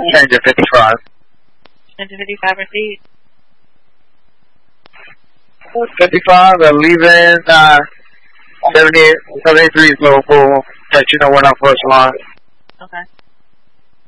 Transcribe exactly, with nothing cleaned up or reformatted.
Change to fifty-five. Change to fifty-five, proceed. fifty-five, uh, leaving, uh, seventy, seventy-three is local. Let you know we're not first line. Okay.